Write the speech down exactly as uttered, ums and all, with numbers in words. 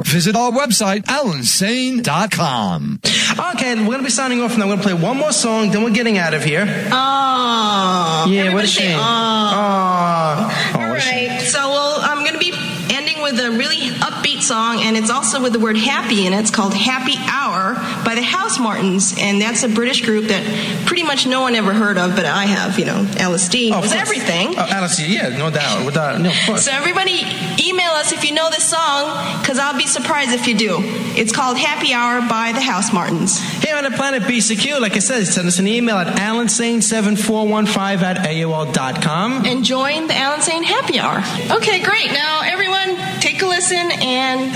visit our website, alan sane dot com. Okay, we're going to be signing off, and I'm going to play one more song, then we're getting out of here. Oh. Yeah, what a shame. Oh. Oh. All right. So, well, I'm going to be ending with a really upbeat song, and it's also with the word happy in it. It's called Happy Hour by the House Martins, and that's a British group that pretty much no one ever heard of, but I have. You know, L S D Oh, was of course. everything. Oh, L S D, yeah, no doubt. Without, no, of course. So everybody email us if you know this song, because I'll be surprised if you do. It's called Happy Hour by the House Martins. Here on the Planet B C Q, like I said, send us an email at alan sane seven four one five at A O L dot com. And join the Alan Sane Happy Hour. Okay, great. Now, everyone, take a listen and